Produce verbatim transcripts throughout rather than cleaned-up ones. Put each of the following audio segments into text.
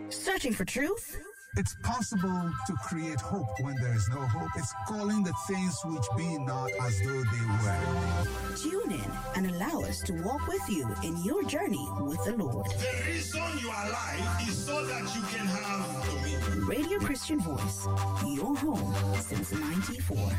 Searching for truth? It's possible to create hope when there is no hope. It's calling the things which be not as though they were. Tune in and allow us to walk with you in your journey with the Lord. The reason you are alive is so that you can have dominion. Radio Christian Voice, your home since ninety-four.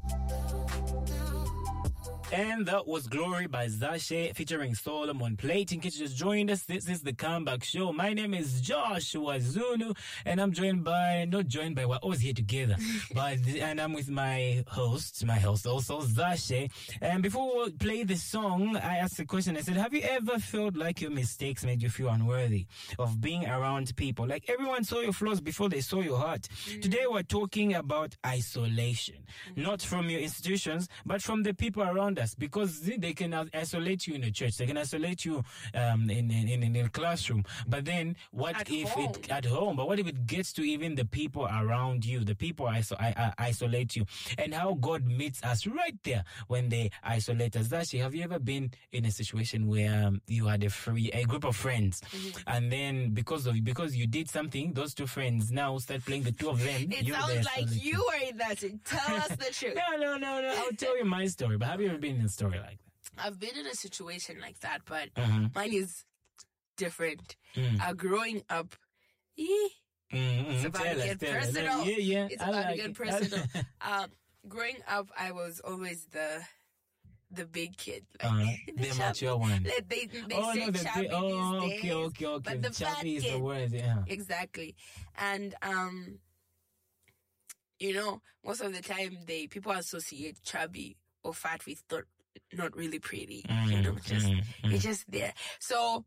And that was Glory by Zashe featuring Solomon Plate. In case you just joined us, this is the Comeback Show. My name is Joshua Zulu, and I'm joined by, not joined by, we're always here together, but, and I'm with my host, my host also, Zashe. And before we play the song, I asked a question. I said, have you ever felt like your mistakes made you feel unworthy of being around people? Like everyone saw your flaws before they saw your heart. Mm. Today we're talking about isolation, mm. not from your institutions, but from the people around us, because they can isolate you in a church, they can isolate you um, in, in in a classroom. But then, what at if home. it at home? But what if it gets to even the people around you? The people iso- I, I, isolate you, and how God meets us right there when they isolate us. Actually, have you ever been in a situation where um, you had a free a group of friends, mm-hmm. and then because of because you did something, those two friends now start playing the two of them? It sounds like you were in that. Tell us the truth. No, no, no, no. I'll tell you my story. But have you ever been in a story like that? I've been in a situation like that, but mm-hmm. mine is different. Mm. Uh, growing up, eh, mm-hmm. it's about tell to us, get tell personal. Us. Yeah, yeah. It's I about like to get it. personal. uh, growing up, I was always the the big kid, like, uh, the, the chubby. mature one. Like, they they oh, say no, the chubby big, oh, these okay, days, okay, okay. but the fat chubby is kid. the word, yeah. Exactly, and um, you know, most of the time they people associate chubby or fat with not not really pretty. Mm, you know, just mm, mm. it's just there. So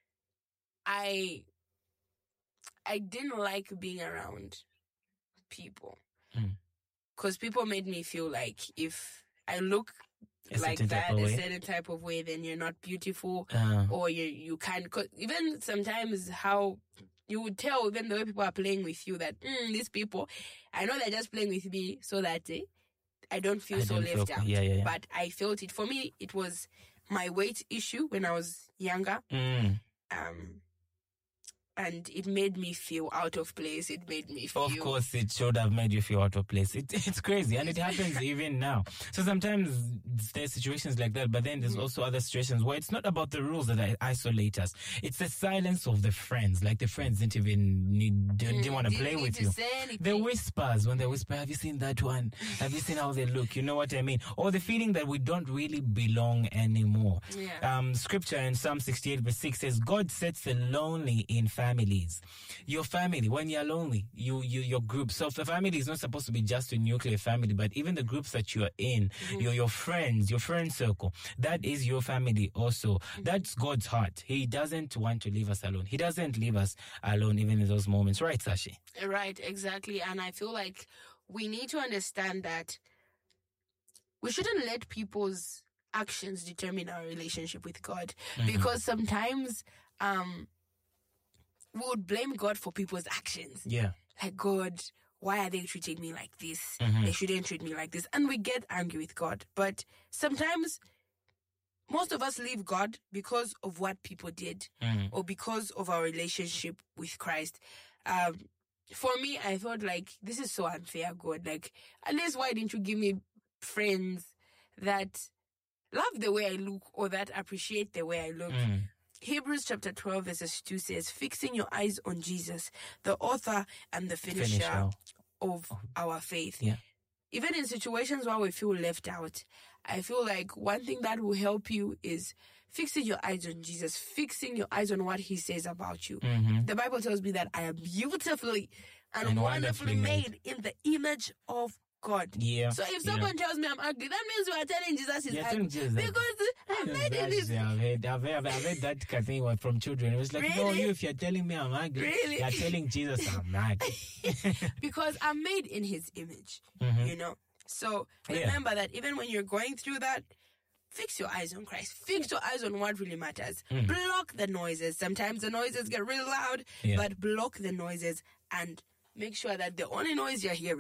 I I didn't like being around people because mm. people made me feel like if I look a like that a certain type of way, then you're not beautiful, uh. or you you can't. Cause even sometimes how you would tell, even the way people are playing with you, that mm, these people, I know they're just playing with me so that eh, I don't feel I so don't left feel, out. yeah, yeah, yeah. But I felt it. For me, it was my weight issue when I was younger. Mm. Um, and it made me feel out of place. It made me feel... Of course, it should have made you feel out of place. It, it's crazy, and it happens even now. So sometimes there's situations like that, but then there's mm-hmm. also other situations where it's not about the rules that isolate us. It's the silence of the friends. Like the friends didn't even need, didn't, didn't want to play with you. The whispers, when they whisper, have you seen that one? Have you seen how they look? You know what I mean? Or the feeling that we don't really belong anymore. Yeah. Um, scripture in Psalm sixty-eight verse six says, God sets the lonely in families. Your family, when you're lonely, you, you, your group. So the family is not supposed to be just a nuclear family, but even the groups that you're in, mm-hmm. your, your friends, your friend circle, that is your family also. Mm-hmm. That's God's heart. He doesn't want to leave us alone. He doesn't leave us alone even in those moments. Right, Sashi? Right, exactly. And I feel like we need to understand that we shouldn't let people's actions determine our relationship with God. Mm-hmm. Because sometimes, um, we would blame God for people's actions. Yeah. Like, God, why are they treating me like this? Mm-hmm. They shouldn't treat me like this. And we get angry with God. But sometimes, most of us leave God because of what people did mm-hmm. or because of our relationship with Christ. Um, for me, I thought, like, this is so unfair, God. Like, at least why didn't you give me friends that love the way I look or that appreciate the way I look? Mm. Hebrews chapter twelve verses two says, fixing your eyes on Jesus, the author and the finisher, finisher. of our faith. Yeah. Even in situations where we feel left out, I feel like one thing that will help you is fixing your eyes on Jesus, fixing your eyes on what he says about you. Mm-hmm. The Bible tells me that I am beautifully and, And wonderfully, wonderfully made. made in the image of God. Yeah. So if someone yeah. tells me I'm ugly, that means you are telling Jesus he's You're ugly. telling Jesus. Because I'm made in this. Yeah, I've heard, I've, heard, I've heard that kind of thing from children. It was like, Really? no, you, if you're telling me I'm ugly, Really? you're telling Jesus I'm ugly. Because I'm made in his image, mm-hmm. you know. So Yeah. remember that even when you're going through that, fix your eyes on Christ. Fix your eyes on what really matters. Mm. Block the noises. Sometimes the noises get really loud, Yeah. but block the noises and make sure that the only noise you're hearing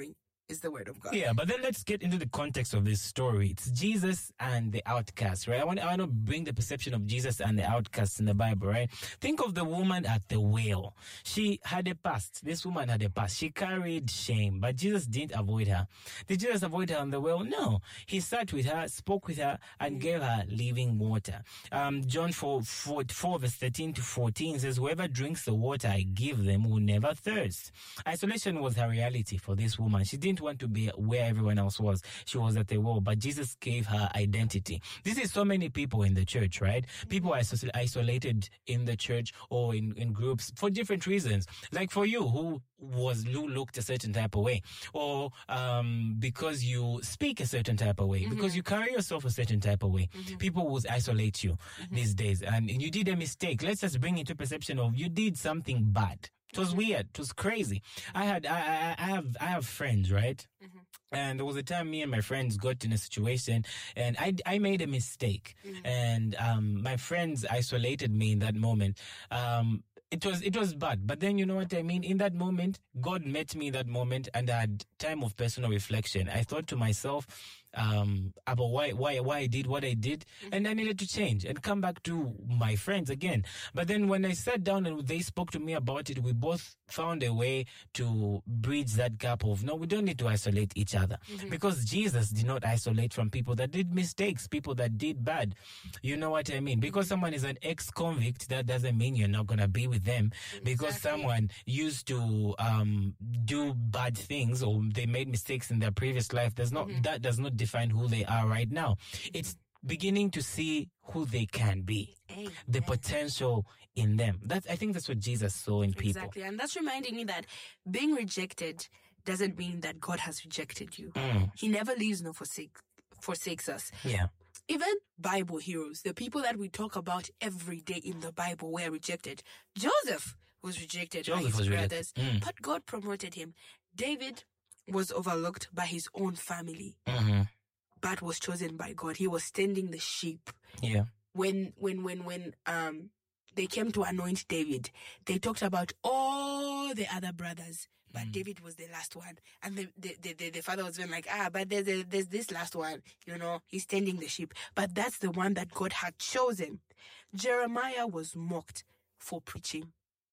is the word of God. Yeah, but then let's get into the context of this story. It's Jesus and the outcasts, right? I want, I want to bring the perception of Jesus and the outcasts in the Bible, right? Think of the woman at the well. She had a past. This woman had a past. She carried shame, but Jesus didn't avoid her. Did Jesus avoid her on the well? No. He sat with her, spoke with her, and gave her living water. Um, John four, four, four, verse thirteen to fourteen says, whoever drinks the water I give them will never thirst. Isolation was her reality for this woman. She didn't want to be where everyone else was. She was at the wall, but Jesus gave her identity. This is so many people in the church, right? People are isolated in the church or in, in groups for different reasons. Like for you, who was who looked a certain type of way, or um, because you speak a certain type of way, mm-hmm. because you carry yourself a certain type of way. Mm-hmm. People will isolate you mm-hmm. these days, and you did a mistake. Let's just bring into perception of you did something bad. It was weird. It was crazy. I had, I, I, I have, I have friends, right? Mm-hmm. And there was a time me and my friends got in a situation, and I, I made a mistake, mm-hmm. and um, my friends isolated me in that moment. Um, it was, it was bad. But then you know what I mean. In that moment, God met me in that moment, and I had time of personal reflection. I thought to myself, um, about why, why, why I did what I did, mm-hmm. and I needed to change and come back to my friends again. But then when I sat down and they spoke to me about it, we both found a way to bridge that gap of, no, we don't need to isolate each other, mm-hmm. because Jesus did not isolate from people that did mistakes, people that did bad. You know what I mean? Because someone is an ex-convict, that doesn't mean you're not going to be with them. Exactly. Because someone used to um, do bad things, or they made mistakes in their previous life, does not, mm-hmm. that does not define who they are right now. It's beginning to see who they can be, Amen. The potential in them. That's, I think that's what Jesus saw in people. Exactly, and that's reminding me that being rejected doesn't mean that God has rejected you. Mm. He never leaves nor forsake, forsakes us. Yeah. Even Bible heroes, the people that we talk about every day in the Bible, were rejected. Joseph was rejected Joseph by his was brothers, mm. but God promoted him. David was overlooked by his own family, mm-hmm. but was chosen by God. He was tending the sheep. Yeah. When when when when um they came to anoint David, they talked about all the other brothers, but mm. David was the last one. And the the, the, the, the father was then like, ah, but there's, there's this last one, you know, he's tending the sheep. But that's the one that God had chosen. Jeremiah was mocked for preaching.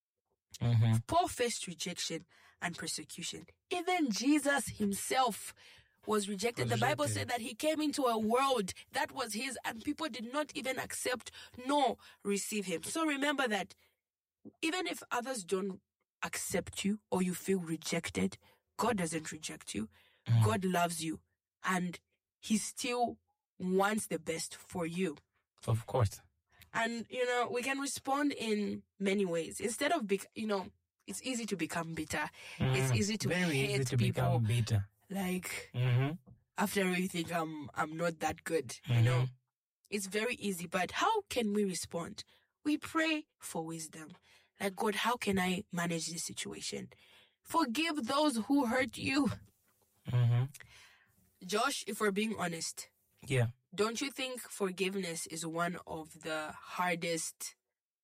Mm-hmm. Paul faced rejection and persecution. Even Jesus himself was rejected. The Bible said that he came into a world that was his, and people did not even accept nor receive him. So remember that even if others don't accept you or you feel rejected, God doesn't reject you. Mm. God loves you, and he still wants the best for you. Of course. And, you know, we can respond in many ways. Instead of, bec- you know, it's easy to become bitter. Mm. It's easy to Very hate easy to people. become bitter. Like, mm-hmm. after you think I'm, I'm not that good, mm-hmm. you know. It's very easy. But how can we respond? We pray for wisdom. Like, God, how can I manage this situation? Forgive those who hurt you. Mm-hmm. Josh, if we're being honest. Yeah. Don't you think forgiveness is one of the hardest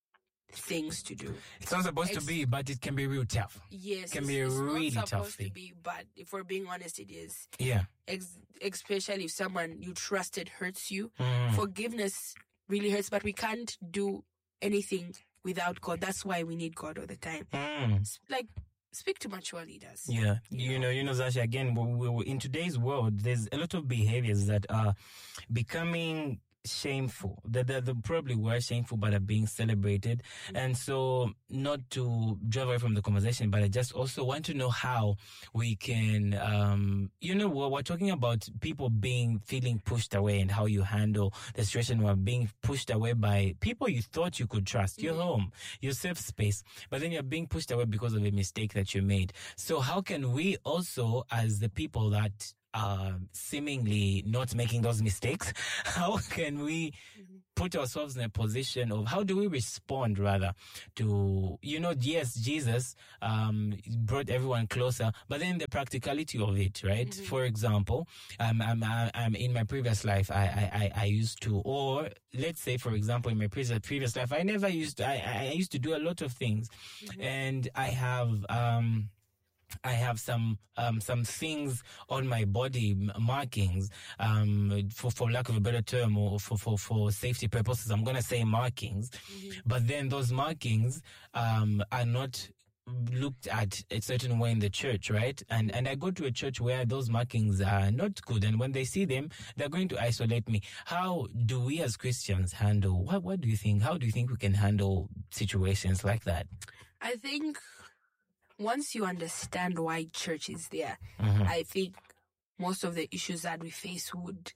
things to do? It's not supposed Ex- to be, but it can be real tough. Yes. It can be a it's really not tough thing. To be, but if we're being honest, it is. Yeah. Ex- especially if someone you trusted hurts you. Mm. Forgiveness really hurts, but we can't do anything without God. That's why we need God all the time. Mm. Like, speak to mature leaders. Yeah. You, you know, you know, Zasha, again, we, we, in today's world, there's a lot of behaviors that are becoming shameful, that they probably were shameful but are being celebrated. Mm-hmm. And so, not to drive away from the conversation, but I just also want to know how we can, um, you know, we're, we're talking about people being, feeling pushed away, and how you handle the situation where being pushed away by people you thought you could trust, your mm-hmm. home, your safe space, but then you're being pushed away because of a mistake that you made. So how can we also, as the people that Uh, seemingly not making those mistakes, how can we mm-hmm. put ourselves in a position of, how do we respond rather to, you know, yes, Jesus um, brought everyone closer, but then the practicality of it, right? Mm-hmm. For example, um, I'm, I'm in my previous life, I, I, I used to, or let's say, for example, in my previous previous life, I never used to, I, I used to do a lot of things, mm-hmm. and I have, um, I have some um, some things on my body, m- markings, um, for for lack of a better term, or for for, for safety purposes, I'm gonna say markings. Mm-hmm. But then those markings um, are not looked at a certain way in the church, right? And and I go to a church where those markings are not good, and when they see them, they're going to isolate me. How do we as Christians handle? What what do you think? How do you think we can handle situations like that? I think once you understand why church is there, Mm-hmm. I think most of the issues that we face would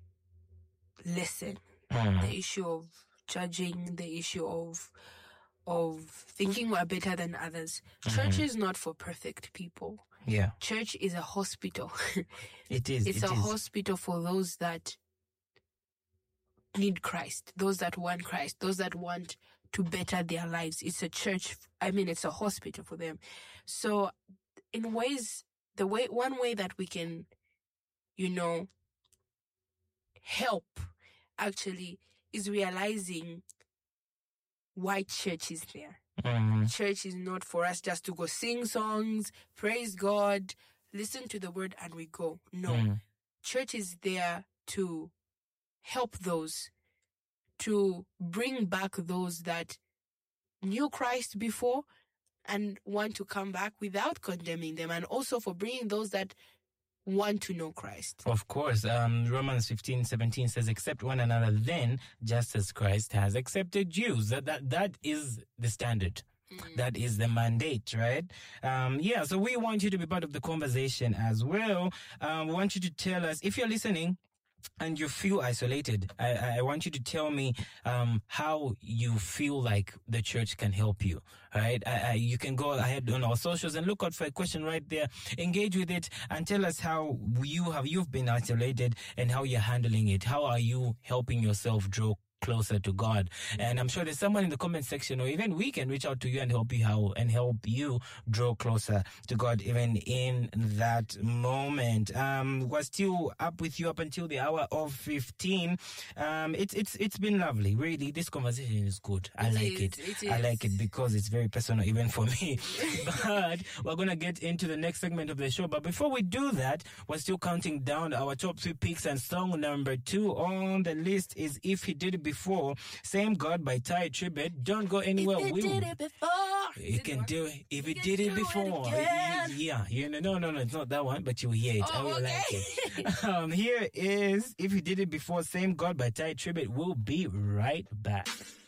lessen. Mm. The issue of judging, the issue of of thinking we're better than others. Church Mhm. is not for perfect people. Yeah, Church is a hospital. it is. It's it a is. hospital for those that need Christ, those that want Christ, those that want to better their lives. It's a church. I mean, it's a hospital for them. So, in ways, the way one way that we can, you know, help actually is realizing why church is there. Mhm. Church is not for us just to go sing songs, praise God, listen to the word, and we go. No. Mm. Church is there to help those, to bring back those that knew Christ before and want to come back without condemning them, and also for bringing those that want to know Christ. Of course, um, Romans fifteen seventeen says, accept one another then, just as Christ has accepted you. That, that, that is the standard. That is the mandate, right? Um, yeah, so we want you to be part of the conversation as well. Um, we want you to tell us, if you're listening and you feel isolated, I, I want you to tell me um, how you feel like the church can help you, right? I, I, you can go ahead on our socials and look out for a question right there. Engage with it and tell us how you have you've been isolated and how you're handling it. How are you helping yourself draw closer to God? And I'm sure there's someone in the comment section, or even we can reach out to you and help you how and help you draw closer to God even in that moment. Um, we're still up with you up until the hour of fifteen. Um, it's it's it's been lovely, really. This conversation is good. I It like is, it. it I is. like it because it's very personal, even for me. But we're gonna get into the next segment of the show. But before we do that, we're still counting down our top three picks, and song number two on the list is "If He Did It Before." Same God by Ty Tribbett. Don't go anywhere. If We they will- did it before, You can do it if you can did it do it before. again. Yeah, you know, no, no, no, it's not that one, but you'll hear it. I Oh, will okay. like it. Um, here is "If You Did It Before," Same God by Ty Tribbett. We'll be right back.